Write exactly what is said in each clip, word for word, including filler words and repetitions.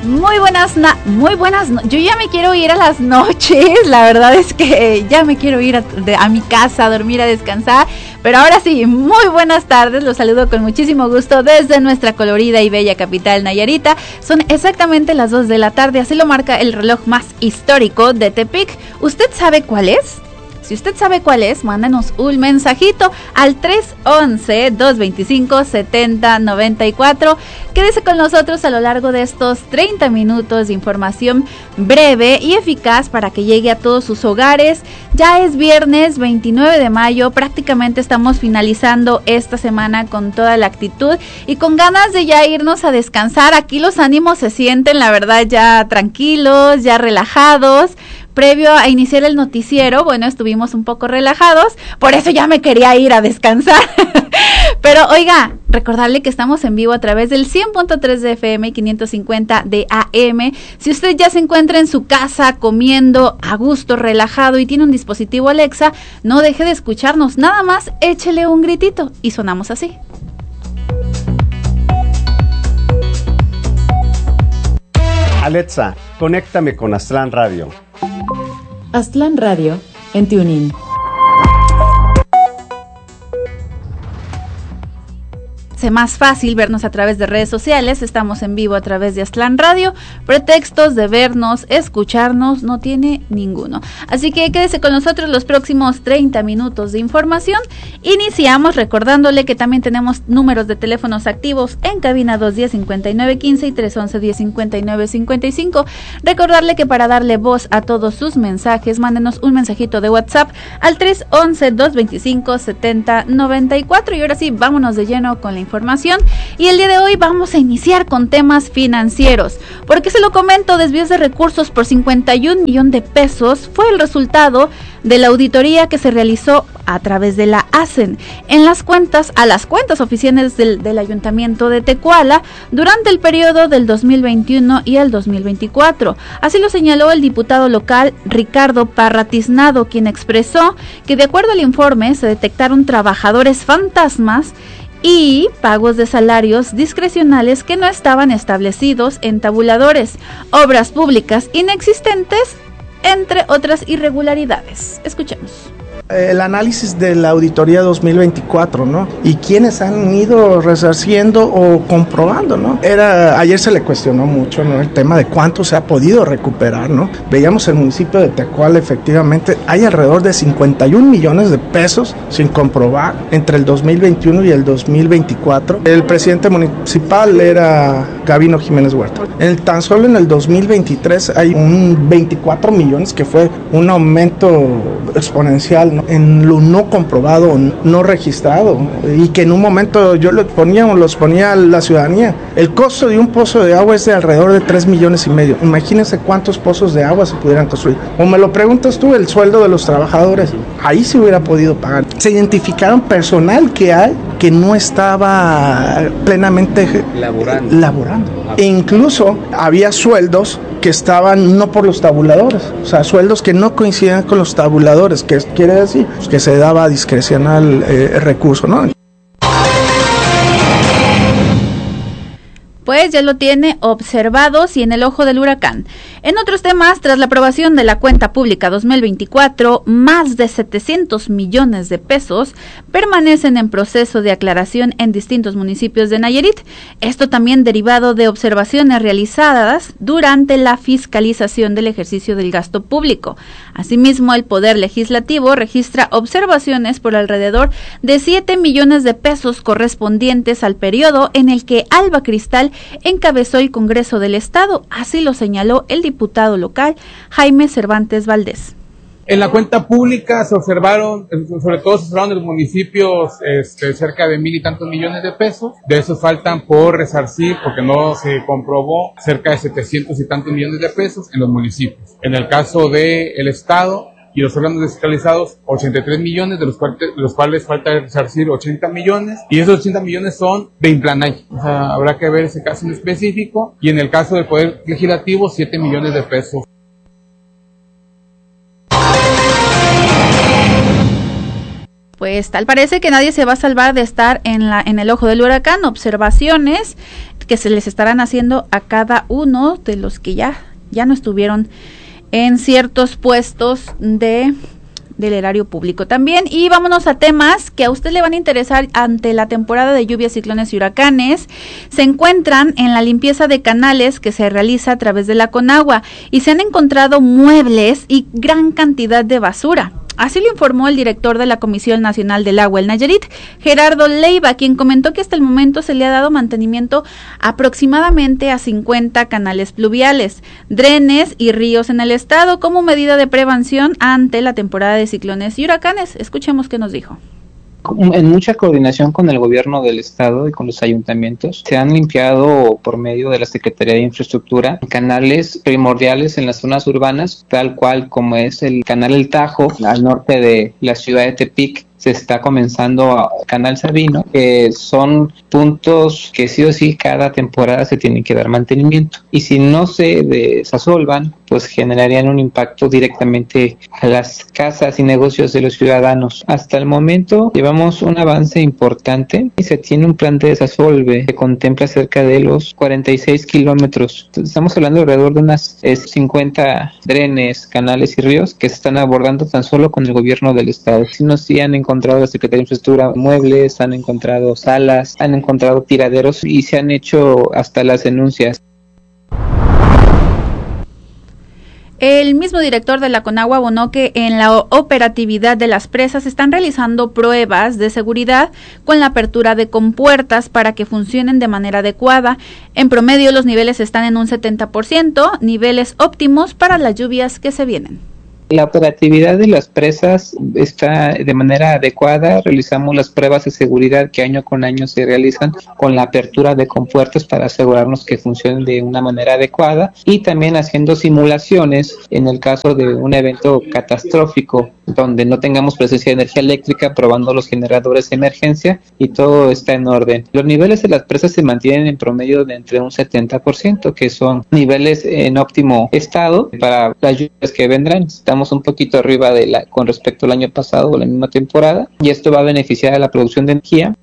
Muy buenas, na- muy buenas, no- yo ya me quiero ir a las noches, la verdad es que ya me quiero ir a, de, a mi casa, a dormir, a descansar, pero ahora sí, muy buenas tardes, los saludo con muchísimo gusto desde nuestra colorida y bella capital Nayarita. Son exactamente las dos de la tarde, así lo marca el reloj más histórico de Tepic. ¿Usted sabe cuál es? Si usted sabe cuál es, mándanos un mensajito al tres once, dos veinticinco, setenta noventa y cuatro. Quédese con nosotros a lo largo de estos treinta minutos de información breve y eficaz para que llegue a todos sus hogares. Ya es viernes veintinueve de mayo, prácticamente estamos finalizando esta semana con toda la actitud y con ganas de ya irnos a descansar. Aquí los ánimos se sienten, la verdad, ya tranquilos, ya relajados. Previo a iniciar el noticiero, bueno, estuvimos un poco relajados, por eso ya me quería ir a descansar. Pero oiga, recordarle que estamos en vivo a través del cien punto tres de F M y quinientos cincuenta de A M. Si usted ya se encuentra en su casa comiendo a gusto, relajado y tiene un dispositivo Alexa, no deje de escucharnos, nada más échele un gritito y sonamos así. Alexa, conéctame con Aztlán Radio. Aztlán Radio en TuneIn. Más fácil vernos a través de redes sociales, estamos en vivo a través de Aztlán Radio, pretextos de vernos, escucharnos no tiene ninguno, así que quédese con nosotros los próximos treinta minutos de información. Iniciamos recordándole que también tenemos números de teléfonos activos en cabina dos diez, cincuenta y nueve quince y tres once, diez cincuenta y nueve cincuenta y cinco. Recordarle que para darle voz a todos sus mensajes, mándenos un mensajito de WhatsApp al tres once, dos veinticinco, setenta noventa y cuatro. Y ahora sí, vámonos de lleno con la información. Información. Y el día de hoy vamos a iniciar con temas financieros. ¿Por qué se lo comento? Desvíos de recursos por cincuenta y un millones de pesos fue el resultado de la auditoría que se realizó a través de la A C E N en las cuentas, a las cuentas oficiales del, del Ayuntamiento de Tecuala durante el periodo del dos mil veintiuno y el dos mil veinticuatro. Así lo señaló el diputado local Ricardo Parra Tiznado, quien expresó que de acuerdo al informe se detectaron trabajadores fantasmas y pagos de salarios discrecionales que no estaban establecidos en tabuladores, obras públicas inexistentes, entre otras irregularidades. Escuchemos. El análisis de la auditoría dos mil veinticuatro, ¿no? Y quiénes han ido resarciendo o comprobando, ¿no? Era, ayer se le cuestionó mucho, ¿no? El tema de cuánto se ha podido recuperar, ¿no? Veíamos el municipio de Tecuala, efectivamente, hay alrededor de cincuenta y un millones de pesos sin comprobar entre el dos mil veintiuno y el dos mil veinticuatro. El presidente municipal era Gabino Jiménez Huerta. En, tan solo en el dos mil veintitrés hay un veinticuatro millones que fue un aumento exponencial, ¿no? En lo no comprobado, no registrado, y que en un momento yo lo ponía, los ponía a la ciudadanía. El costo de un pozo de agua es de alrededor de tres millones y medio. Imagínense cuántos pozos de agua se pudieran construir. O me lo preguntas tú, el sueldo de los trabajadores, ahí se hubiera podido pagar. Se identificaron personal que hay que no estaba plenamente laborando. laborando. E incluso había sueldos que estaban no por los tabuladores, o sea, sueldos que no coincidían con los tabuladores, que quiere decir pues, que se daba discrecional eh, recurso, ¿no? Pues ya lo tiene observados y en el ojo del huracán. En otros temas, tras la aprobación de la cuenta pública dos mil veinticuatro, más de setecientos millones de pesos permanecen en proceso de aclaración en distintos municipios de Nayarit. Esto también derivado de observaciones realizadas durante la fiscalización del ejercicio del gasto público. Asimismo, el Poder Legislativo registra observaciones por alrededor de siete millones de pesos correspondientes al periodo en el que Alba Cristal encabezó el Congreso del Estado, así lo señaló el diputado local Jaime Cervantes Valdés. En la cuenta pública se observaron, sobre todo se observaron en los municipios este, cerca de mil y tantos millones de pesos. De esos faltan por resarcir, porque no se comprobó, cerca de setecientos y tantos millones de pesos en los municipios. En el caso del Estado y los órganos descentralizados, ochenta y tres millones, de los cuales, de los cuales falta resarcir ochenta millones, y esos ochenta millones son de Implanay. O sea, habrá que ver ese caso en específico, y en el caso del Poder Legislativo, siete millones de pesos. pues tal parece que nadie se va a salvar de estar en la en el ojo del huracán. Observaciones que se les estarán haciendo a cada uno de los que ya, ya no estuvieron en ciertos puestos de del erario público también. Y vámonos a temas que a usted le van a interesar ante la temporada de lluvias, ciclones y huracanes. Se encuentran en la limpieza de canales que se realiza a través de la Conagua y se han encontrado muebles y gran cantidad de basura. Así lo informó el director de la Comisión Nacional del Agua, el Nayarit, Gerardo Leiva, quien comentó que hasta el momento se le ha dado mantenimiento aproximadamente a cincuenta canales pluviales, drenes y ríos en el estado como medida de prevención ante la temporada de ciclones y huracanes. Escuchemos qué nos dijo. En mucha coordinación con el gobierno del estado y con los ayuntamientos, se han limpiado por medio de la Secretaría de Infraestructura canales primordiales en las zonas urbanas, tal cual como es el canal El Tajo, al norte de la ciudad de Tepic. Se está comenzando a Canal Sabino, que son puntos que sí o sí cada temporada se tienen que dar mantenimiento. Y si no se desasolvan, pues generarían un impacto directamente a las casas y negocios de los ciudadanos. Hasta el momento llevamos un avance importante y se tiene un plan de desasolve que contempla cerca de los cuarenta y seis kilómetros. Estamos hablando alrededor de unas cincuenta drenes, canales y ríos que se están abordando tan solo con el gobierno del estado. Si no, sí han encontrado la Secretaría de Infraestructura muebles, han encontrado salas, han encontrado tiraderos y se han hecho hasta las denuncias. El mismo director de la Conagua abonó que en la operatividad de las presas están realizando pruebas de seguridad con la apertura de compuertas para que funcionen de manera adecuada. En promedio los niveles están en un setenta por ciento, niveles óptimos para las lluvias que se vienen. La operatividad de las presas está de manera adecuada. Realizamos las pruebas de seguridad que año con año se realizan con la apertura de compuertas para asegurarnos que funcionen de una manera adecuada y también haciendo simulaciones en el caso de un evento catastrófico donde no tengamos presencia de energía eléctrica, probando los generadores de emergencia y todo está en orden. Los niveles de las presas se mantienen en promedio de entre un setenta por ciento, que son niveles en óptimo estado para las lluvias que vendrán. Estamos un poquito arriba de la con respecto al año pasado o la misma temporada y esto va a beneficiar a la producción de energía.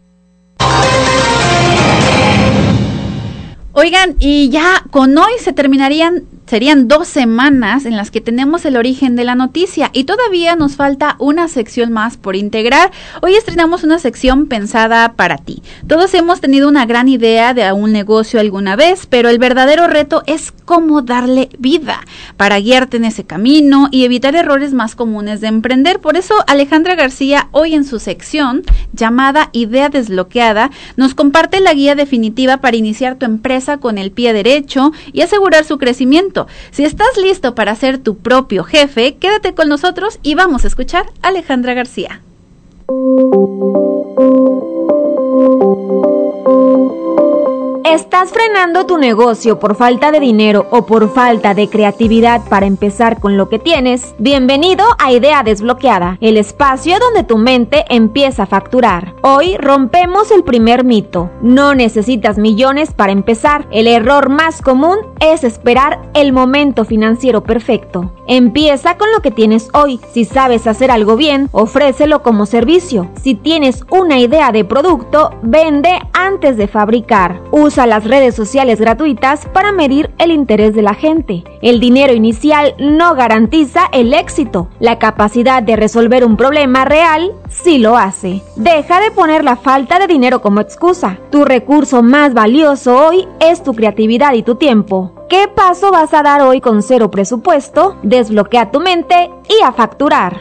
Oigan, y ya con hoy se terminarían, serían dos semanas en las que tenemos el origen de la noticia y todavía nos falta una sección más por integrar. Hoy estrenamos una sección pensada para ti. Todos hemos tenido una gran idea de un negocio alguna vez, pero el verdadero reto es cómo darle vida para guiarte en ese camino y evitar errores más comunes de emprender. Por eso Alejandra García hoy en su sección llamada Idea Desbloqueada nos comparte la guía definitiva para iniciar tu empresa con el pie derecho y asegurar su crecimiento. Si estás listo para ser tu propio jefe, quédate con nosotros y vamos a escuchar a Alejandra García. ¿Estás frenando tu negocio por falta de dinero o por falta de creatividad para empezar con lo que tienes? Bienvenido a Idea Desbloqueada, el espacio donde tu mente empieza a facturar. Hoy rompemos el primer mito. No necesitas millones para empezar. El error más común es esperar el momento financiero perfecto. Empieza con lo que tienes hoy. Si sabes hacer algo bien, ofrécelo como servicio. Si tienes una idea de producto, vende antes de fabricar. Usa las redes sociales gratuitas para medir el interés de la gente. El dinero inicial no garantiza el éxito. La capacidad de resolver un problema real sí lo hace. Deja de poner la falta de dinero como excusa. Tu recurso más valioso hoy es tu creatividad y tu tiempo. ¿Qué paso vas a dar hoy con cero presupuesto? Desbloquea tu mente y a facturar.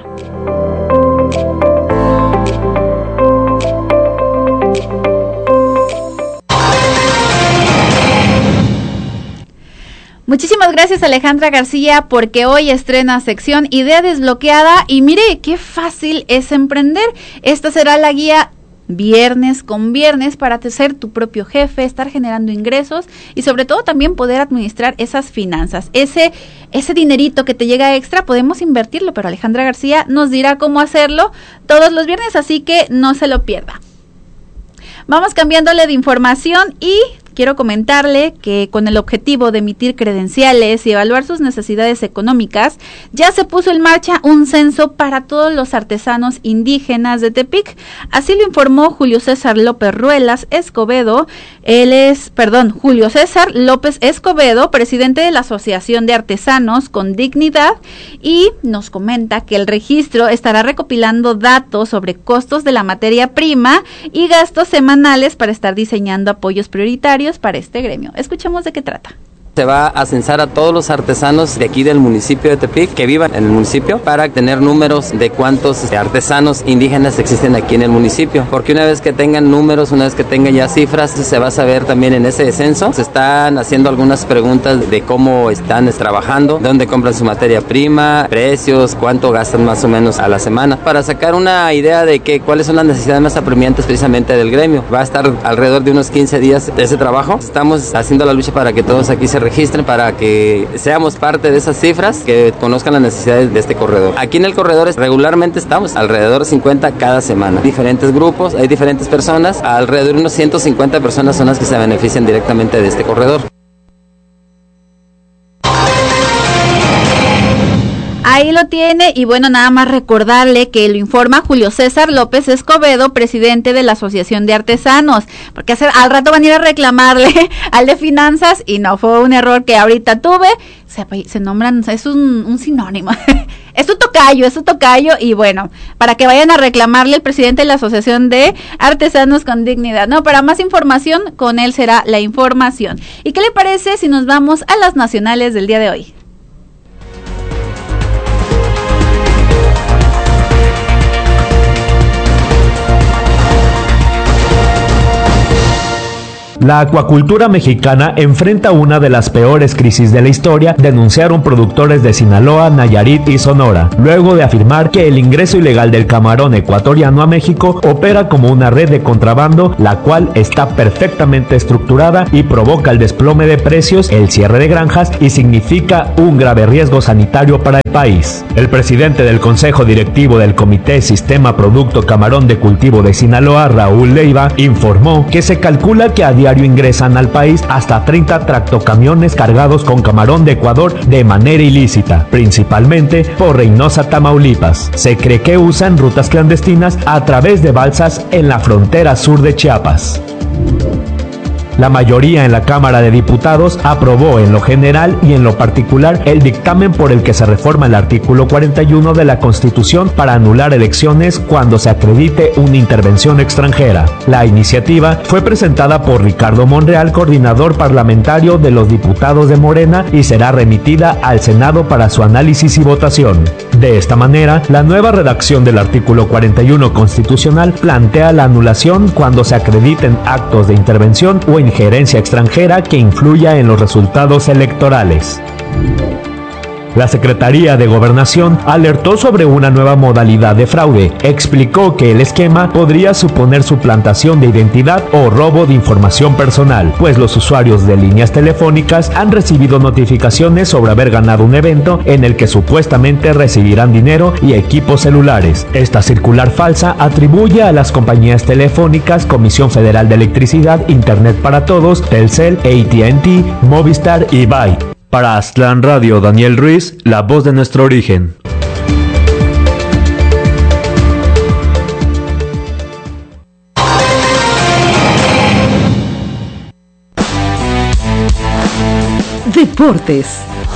Muchísimas gracias Alejandra García porque hoy estrena sección Idea Desbloqueada y mire qué fácil es emprender. Esta será la guía viernes con viernes para ser tu propio jefe, estar generando ingresos y sobre todo también poder administrar esas finanzas. Ese, ese dinerito que te llega extra podemos invertirlo, pero Alejandra García nos dirá cómo hacerlo todos los viernes, así que no se lo pierda. Vamos cambiándole de información y quiero comentarle que con el objetivo de emitir credenciales y evaluar sus necesidades económicas, ya se puso en marcha un censo para todos los artesanos indígenas de Tepic. Así lo informó Julio César López Ruelas Escobedo. Él es, perdón, Julio César López Escobedo, presidente de la Asociación de Artesanos con Dignidad, y nos comenta que el registro estará recopilando datos sobre costos de la materia prima y gastos semanales para estar diseñando apoyos prioritarios para este gremio. Escuchemos de qué trata. Se va a censar a todos los artesanos de aquí del municipio de Tepic que vivan en el municipio para tener números de cuántos artesanos indígenas existen aquí en el municipio, porque una vez que tengan números, una vez que tengan ya cifras, se va a saber también en ese censo. Se están haciendo algunas preguntas de cómo están trabajando, dónde compran su materia prima, precios, cuánto gastan más o menos a la semana, para sacar una idea de que, cuáles son las necesidades más apremiantes precisamente del gremio. Va a estar alrededor de unos quince días de ese trabajo. Estamos haciendo la lucha para que todos aquí se registren, para que seamos parte de esas cifras, que conozcan las necesidades de este corredor. Aquí en el corredor regularmente estamos alrededor de cincuenta cada semana. Diferentes grupos, hay diferentes personas, alrededor de unos ciento cincuenta personas son las que se benefician directamente de este corredor. Ahí lo tiene, y bueno, nada más recordarle que lo informa Julio César López Escobedo, presidente de la Asociación de Artesanos, porque hace, al rato van a ir a reclamarle al de Finanzas, y no, fue un error que ahorita tuve, se, se nombran, es un, un sinónimo, es su tocayo, es su tocayo, y bueno, para que vayan a reclamarle al presidente de la Asociación de Artesanos con Dignidad. No, para más información, con él será la información. ¿Y qué le parece si nos vamos a las nacionales del día de hoy? La acuacultura mexicana enfrenta una de las peores crisis de la historia, denunciaron productores de Sinaloa, Nayarit y Sonora, luego de afirmar que el ingreso ilegal del camarón ecuatoriano a México opera como una red de contrabando, la cual está perfectamente estructurada y provoca el desplome de precios, el cierre de granjas y significa un grave riesgo sanitario para el país. El presidente del Consejo Directivo del Comité Sistema Producto Camarón de Cultivo de Sinaloa, Raúl Leiva, informó que se calcula que a diario ingresan al país hasta treinta tractocamiones cargados con camarón de Ecuador de manera ilícita, principalmente por Reynosa, Tamaulipas. Se cree que usan rutas clandestinas a través de balsas en la frontera sur de Chiapas. La mayoría en la Cámara de Diputados aprobó en lo general y en lo particular el dictamen por el que se reforma el artículo cuarenta y uno de la Constitución para anular elecciones cuando se acredite una intervención extranjera. La iniciativa fue presentada por Ricardo Monreal, coordinador parlamentario de los diputados de Morena, y será remitida al Senado para su análisis y votación. De esta manera, la nueva redacción del artículo cuarenta y uno constitucional plantea la anulación cuando se acrediten actos de intervención o injerencia extranjera que influya en los resultados electorales. La Secretaría de Gobernación alertó sobre una nueva modalidad de fraude. Explicó que el esquema podría suponer suplantación de identidad o robo de información personal, pues los usuarios de líneas telefónicas han recibido notificaciones sobre haber ganado un evento en el que supuestamente recibirán dinero y equipos celulares. Esta circular falsa atribuye a las compañías telefónicas Comisión Federal de Electricidad, Internet para Todos, Telcel, A T and T, Movistar y Byte. Para Aztlán Radio, Daniel Ruiz, la voz de nuestro origen. Deportes.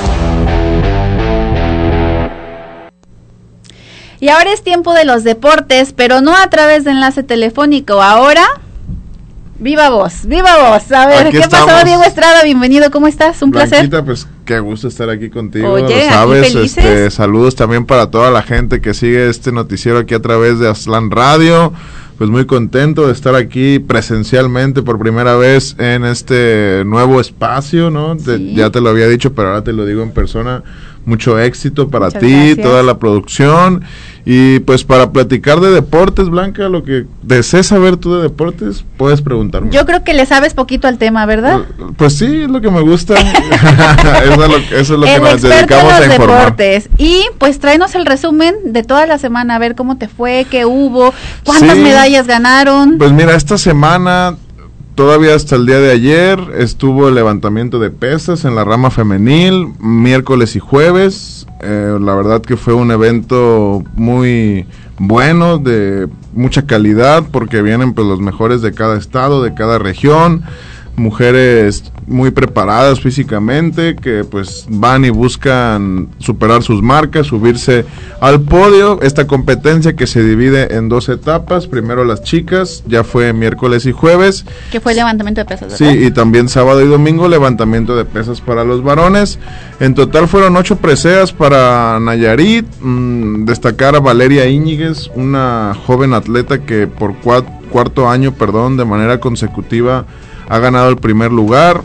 Y ahora es tiempo de los deportes, pero no a través de enlace telefónico. Ahora, viva voz, viva voz. A ver, aquí ¿qué estamos. Pasó, Diego Estrada? Bienvenido, ¿cómo estás? Un Blanquita, placer. Pues qué gusto estar aquí contigo. Oye, lo sabes, aquí este, saludos también para toda la gente que sigue este noticiero aquí a través de Aztlán Radio. Pues muy contento de estar aquí presencialmente por primera vez en este nuevo espacio, ¿no? Sí. Te, ya te lo había dicho, pero ahora te lo digo en persona. Mucho éxito para Muchas ti, gracias. Toda la producción. Y pues para platicar de deportes, Blanca, lo que desees saber tú de deportes, puedes preguntarme. Yo creo que le sabes poquito al tema, ¿verdad? Pues, pues sí, es lo que me gusta. eso, es lo, eso es lo que nos dedicamos a informar. Deportes. Y pues tráenos el resumen de toda la semana, a ver cómo te fue, qué hubo, cuántas sí. medallas ganaron. Pues mira, esta semana todavía hasta el día de ayer estuvo el levantamiento de pesas en la rama femenil, miércoles y jueves. Eh, la verdad que fue un evento muy bueno, de mucha calidad, porque vienen pues los mejores de cada estado, de cada región, mujeres muy preparadas físicamente, que pues van y buscan superar sus marcas, subirse al podio. Esta competencia que se divide en dos etapas, primero las chicas, ya fue miércoles y jueves. Que fue el levantamiento de pesas, ¿verdad? Sí, y también sábado y domingo levantamiento de pesas para los varones. En total fueron ocho preseas para Nayarit. Mmm, destacar a Valeria Íñiguez, una joven atleta que por cuat- cuarto año, perdón, de manera consecutiva ha ganado el primer lugar.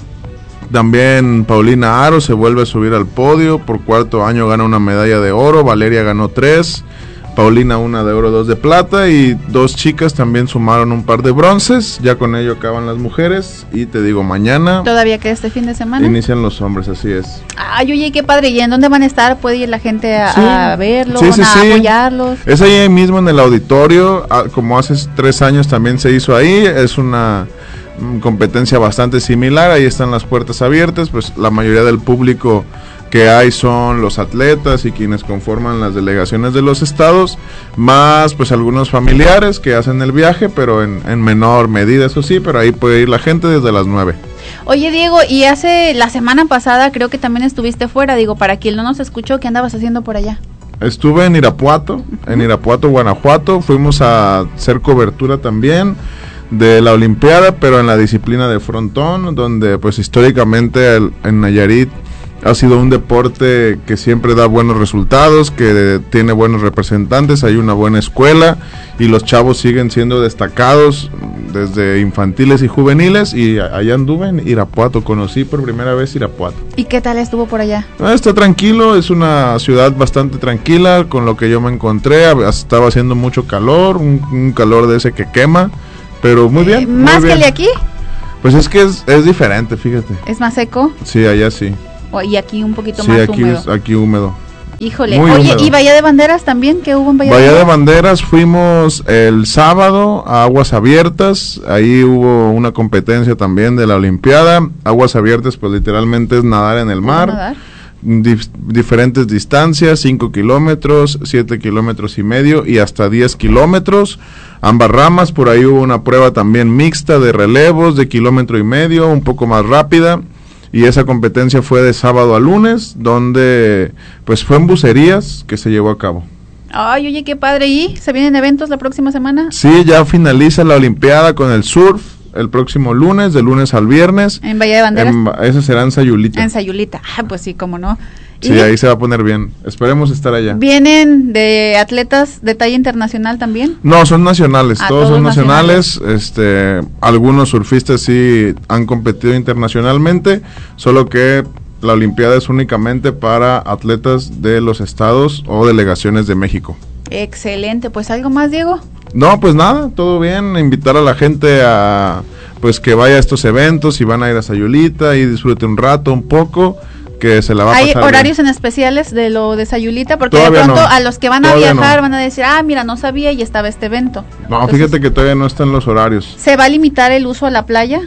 También Paulina Aro se vuelve a subir al podio, por cuarto año gana una medalla de oro. Valeria ganó tres, Paulina una de oro, dos de plata, y dos chicas también sumaron un par de bronces. Ya con ello acaban las mujeres, y te digo, mañana todavía queda este fin de semana, inician los hombres, así es. Ay, oye, qué padre. ¿Y en dónde van a estar? ¿Puede ir la gente a, sí. a verlos, sí, sí, a sí. apoyarlos? Es ahí mismo en el auditorio, como hace tres años también se hizo ahí. Es una competencia bastante similar, ahí están las puertas abiertas, pues la mayoría del público que hay son los atletas y quienes conforman las delegaciones de los estados, más pues algunos familiares que hacen el viaje, pero en, en menor medida, eso sí, pero ahí puede ir la gente desde las nueve. Oye, Diego, y hace la semana pasada creo que también estuviste fuera, digo, para quien no nos escuchó, ¿qué andabas haciendo por allá? Estuve en Irapuato, uh-huh. en Irapuato, Guanajuato, fuimos a hacer cobertura también de la Olimpiada, pero en la disciplina de frontón, donde pues históricamente el, en Nayarit ha sido un deporte que siempre da buenos resultados, que tiene buenos representantes, hay una buena escuela y los chavos siguen siendo destacados desde infantiles y juveniles, y allá anduve en Irapuato, conocí por primera vez Irapuato. ¿Y qué tal estuvo por allá? Está tranquilo, es una ciudad bastante tranquila, con lo que yo me encontré, estaba haciendo mucho calor, un, un calor de ese que quema, pero muy bien. Eh, ¿Más muy bien. que el de aquí? Pues es que es, es diferente, fíjate. ¿Es más seco? Sí, allá sí. O, y aquí un poquito sí, más aquí húmedo. Sí, aquí húmedo. Híjole, muy oye, húmedo. ¿Y Bahía de Banderas también? ¿Qué hubo en Bahía, Bahía de Banderas? Banderas? de Banderas fuimos el sábado a Aguas Abiertas, ahí hubo una competencia también de la Olimpiada. Aguas Abiertas pues literalmente es nadar en el mar. ¿Nadar? Dif- diferentes distancias, cinco kilómetros, siete kilómetros y medio y hasta diez kilómetros, ambas ramas. Por ahí hubo una prueba también mixta de relevos de kilómetro y medio, un poco más rápida, y esa competencia fue de sábado a lunes, donde pues fue en Bucerías que se llevó a cabo. Ay, oye, qué padre. ¿Y se vienen eventos la próxima semana? Sí, ya finaliza la Olimpiada con el surf el próximo lunes, de lunes al viernes. ¿En Bahía de Banderas? En, ese será en Sayulita. En Sayulita, ah, pues sí, cómo no. Sí, ahí se va a poner bien. Esperemos estar allá. ¿Vienen de atletas de talla internacional también? No, son nacionales, ah, todos, todos son nacionales. nacionales. Este, algunos surfistas sí han competido internacionalmente, solo que la Olimpiada es únicamente para atletas de los estados o delegaciones de México. Excelente, pues ¿algo más, Diego? No, pues nada, todo bien, invitar a la gente a pues que vaya a estos eventos, y van a ir a Sayulita y disfrute un rato, un poco, que se la va a pasar. ¿Hay horarios bien. en especiales de lo de Sayulita? Porque todavía de pronto no. a los que van todavía a viajar no. van a decir, ah, mira, no sabía y estaba este evento. No, Entonces, fíjate que todavía no están los horarios. ¿se va a limitar el uso a la playa?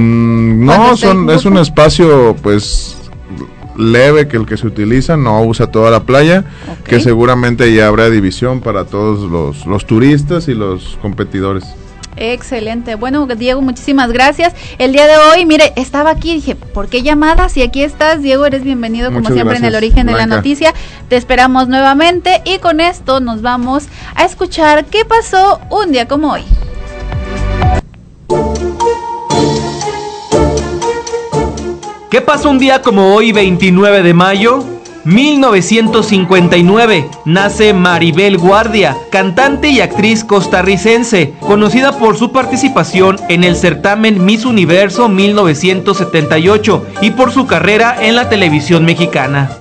Mm, no, son, es un espacio pues leve que el que se utiliza, no usa toda la playa, okay. Que seguramente ya habrá división para todos los, los turistas y los competidores. Excelente. Bueno, Diego, muchísimas gracias. El día de hoy, mire, estaba aquí, dije, ¿por qué llamadas? Y aquí estás, Diego, eres bienvenido como Muchas siempre gracias, en el origen Blanca. de la noticia. Te esperamos nuevamente y con esto nos vamos a escuchar qué pasó un día como hoy. ¿Qué pasó un día como hoy, veintinueve de mayo? mil novecientos cincuenta y nueve, nace Maribel Guardia, cantante y actriz costarricense, conocida por su participación en el certamen Miss Universo mil novecientos setenta y ocho y por su carrera en la televisión mexicana.